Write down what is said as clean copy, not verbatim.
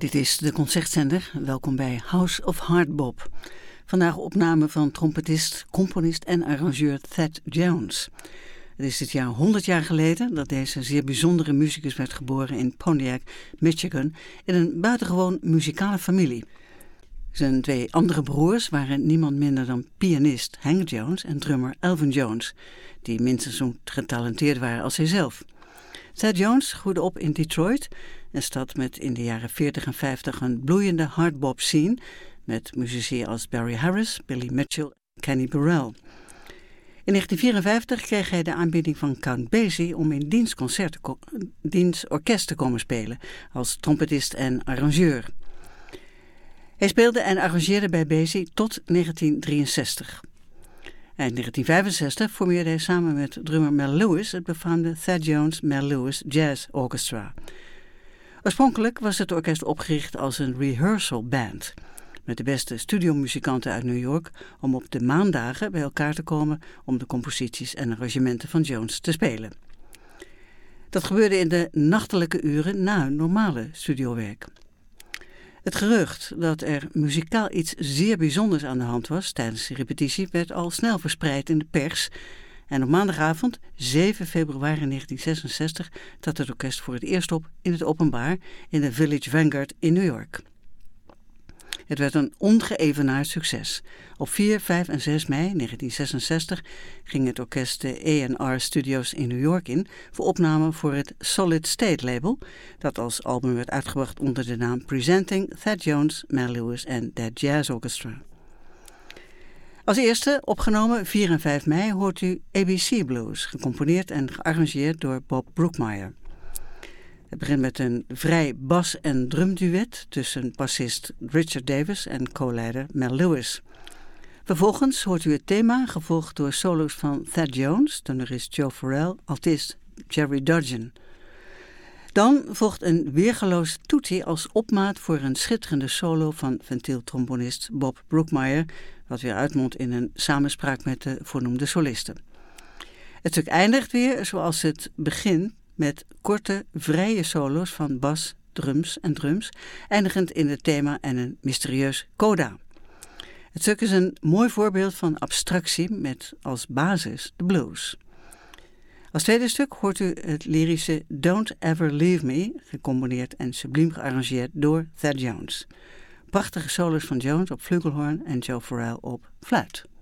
Dit is de Concertzender. Welkom bij House of Hardbop. Vandaag opname van trompetist, componist en arrangeur Thad Jones. Het is dit jaar 100 jaar geleden dat deze zeer bijzondere muzikus werd geboren in Pontiac, Michigan, in een buitengewoon muzikale familie. Zijn twee andere broers waren niemand minder dan pianist Hank Jones en drummer Elvin Jones, die minstens zo getalenteerd waren als hijzelf. Thad Jones groeide op in Detroit, een stad met in de jaren 40 en 50 een bloeiende hardbop scene, met muzici als Barry Harris, Billy Mitchell en Kenny Burrell. In 1954 kreeg hij de aanbieding van Count Basie om in diens orkest te komen spelen als trompetist en arrangeur. Hij speelde en arrangeerde bij Basie tot 1963. Eind 1965 formeerde hij samen met drummer Mel Lewis het befaamde Thad Jones Mel Lewis Jazz Orchestra. Oorspronkelijk was het orkest opgericht als een rehearsal band, met de beste studiomuzikanten uit New York, om op de maandagen bij elkaar te komen om de composities en arrangementen van Jones te spelen. Dat gebeurde in de nachtelijke uren na hun normale studiowerk. Het gerucht dat er muzikaal iets zeer bijzonders aan de hand was tijdens de repetitie werd al snel verspreid in de pers. En op maandagavond, 7 februari 1966, trad het orkest voor het eerst op in het openbaar in de Village Vanguard in New York. Het werd een ongeëvenaard succes. Op 4, 5 en 6 mei 1966 ging het orkest de A&R Studios in New York in voor opname voor het Solid State label, dat als album werd uitgebracht onder de naam Presenting Thad Jones, Mel Lewis en That Jazz Orchestra. Als eerste, opgenomen 4 en 5 mei, hoort u ABC Blues, gecomponeerd en gearrangeerd door Bob Brookmeyer. Het begint met een vrij bas- en drumduet tussen bassist Richard Davis en co-leider Mel Lewis. Vervolgens hoort u het thema, gevolgd door solo's van Thad Jones, tenorist Joe Farrell, altist Jerry Dudgeon. Dan volgt een weergeloos toetie als opmaat voor een schitterende solo van ventieltrombonist Bob Brookmeyer, wat weer uitmondt in een samenspraak met de voornoemde solisten. Het stuk eindigt weer zoals het begint, met korte, vrije solo's van bas, drums, eindigend in het thema en een mysterieus coda. Het stuk is een mooi voorbeeld van abstractie met als basis de blues. Als tweede stuk hoort u het lyrische Don't Ever Leave Me, gecomponeerd en subliem gearrangeerd door Thad Jones. Prachtige solo's van Jones op flugelhorn en Joe Farrell op fluit.